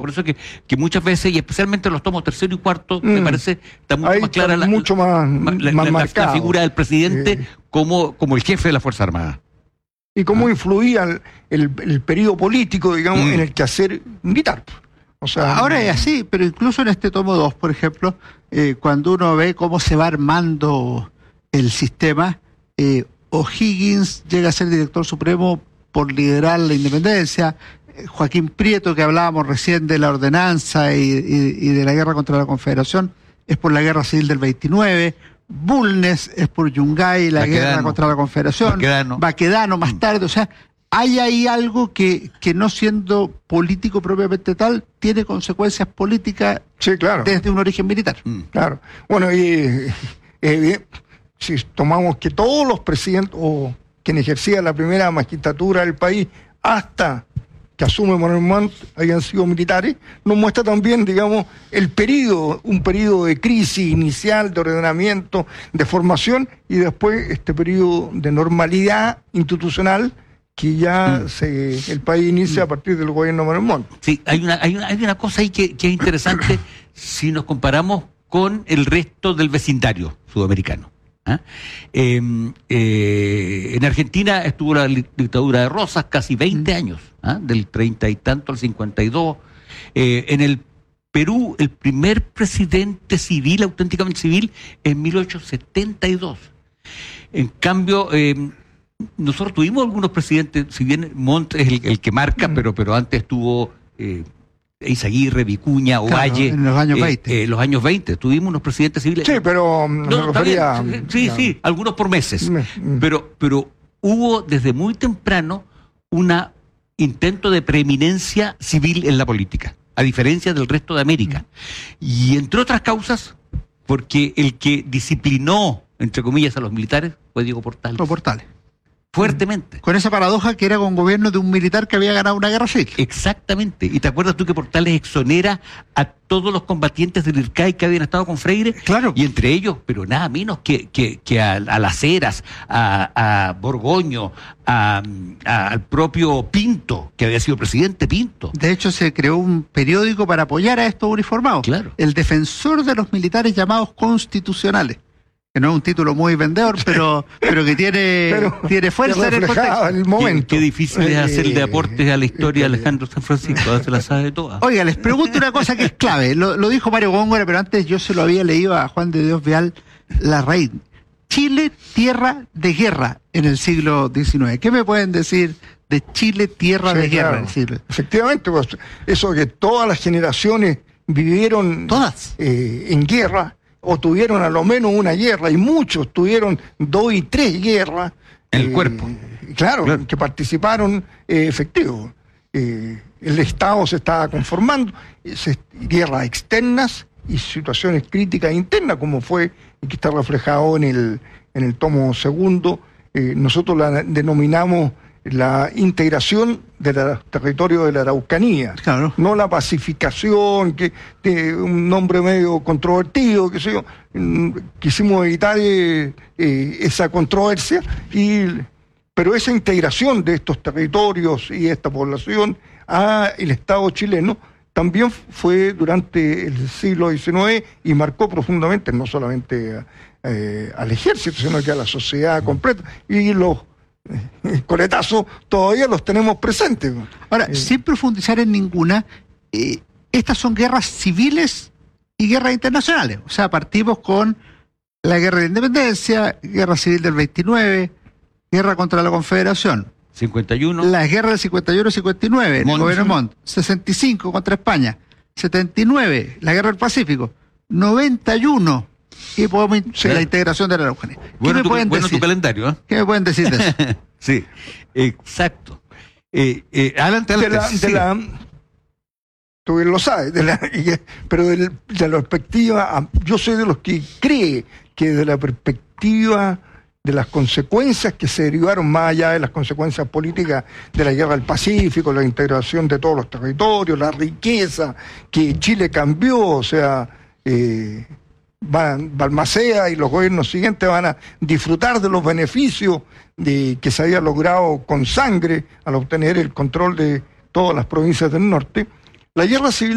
Por eso que muchas veces, y especialmente en los tomos tercero y cuarto, me parece, está mucho ahí más clara mucho más marcado. la figura del presidente como el jefe de la Fuerza Armada. Y cómo influía el periodo político, digamos, en el quehacer militar. O sea, ahora es así, pero incluso en este tomo 2, por ejemplo, cuando uno ve cómo se va armando el sistema, O'Higgins llega a ser director supremo por liderar la independencia. Joaquín Prieto, que hablábamos recién de la ordenanza y de la guerra contra la Confederación, es por la guerra civil del 29. Bulnes es por Yungay, la guerra contra la Confederación. Baquedano más tarde. O sea, hay ahí algo que no siendo político propiamente tal, tiene consecuencias políticas, sí, claro, desde un origen militar. Claro. Bueno, si tomamos que todos los presidentes o quien ejercía la primera magistratura del país hasta que asume Manuel Montt habían sido militares, nos muestra también, digamos, un periodo de crisis inicial, de ordenamiento, de formación, y después este periodo de normalidad institucional que ya el país inicia a partir del gobierno de Manuel Montt. Sí, hay una cosa ahí que es interesante si nos comparamos con el resto del vecindario sudamericano. En Argentina estuvo la dictadura de Rosas casi 20 años, del 30 y tanto al 52. En el Perú, el primer presidente civil, auténticamente civil, en 1872. En cambio, nosotros tuvimos algunos presidentes, si bien Montt es el que marca, pero antes tuvo Eizaguirre, Vicuña, Ovalle. En los años 20. Los años 20. Tuvimos unos presidentes civiles. Sí, pero sí, algunos por meses. Pero hubo desde muy temprano un intento de preeminencia civil en la política, a diferencia del resto de América. Y entre otras causas, porque el que disciplinó, entre comillas, a los militares fue Diego Portales. Portales. Fuertemente. Con esa paradoja que era con gobierno de un militar que había ganado una guerra civil. Exactamente. ¿Y te acuerdas tú que Portales exonera a todos los combatientes del IRCAI que habían estado con Freire? Claro. Y entre ellos, pero nada menos que a Las Heras, a Borgoño, al propio Pinto, que había sido presidente Pinto. De hecho, se creó un periódico para apoyar a estos uniformados. Claro. El defensor de los militares llamados constitucionales. Que no es un título muy vendedor, pero que tiene fuerza en el contexto. El momento. Qué difícil es hacerle aportes a la historia de Alejandro San Francisco, se la sabe toda. Oiga, les pregunto una cosa que es clave. Lo dijo Mario Góngora, pero antes yo se lo había leído a Juan de Dios Vial Larraín. Chile, tierra de guerra en el siglo XIX. ¿Qué me pueden decir de Chile, tierra de guerra en el siglo? Efectivamente, pues, eso que todas las generaciones vivieron todas en guerra, o tuvieron a lo menos una guerra, y muchos tuvieron 2 y 3 guerras. En el cuerpo. Claro, que participaron efectivo. El Estado se estaba conformando, guerras externas y situaciones críticas internas, como fue, y que está reflejado en el tomo segundo. Nosotros la denominamos la integración del territorio de la Araucanía, claro, no la pacificación, que un nombre medio controvertido, que sé yo. Quisimos evitar esa controversia, pero esa integración de estos territorios y esta población al Estado chileno también fue durante el siglo XIX y marcó profundamente no solamente al ejército, sino que a la sociedad completa, y los coletazos todavía los tenemos presentes. Ahora, sin profundizar en ninguna, estas son guerras civiles y guerras internacionales. O sea, partimos con la guerra de independencia, guerra civil del 29, guerra contra la Confederación. 51. Las guerras del 51 y 59, el gobierno de Montt. 65 contra España. 79, la guerra del Pacífico. 91. Y podemos la integración de la Araucanía. Bueno, tu calendario, ¿eh? ¿Qué me pueden decir de eso? Sí, exacto. Adelante. Tú bien lo sabes, pero de la perspectiva, yo soy de los que cree que de la perspectiva de las consecuencias que se derivaron más allá de las consecuencias políticas de la guerra del Pacífico, la integración de todos los territorios, la riqueza que Chile cambió, o sea, Balmaceda y los gobiernos siguientes van a disfrutar de los beneficios que se había logrado con sangre al obtener el control de todas las provincias del norte. La guerra civil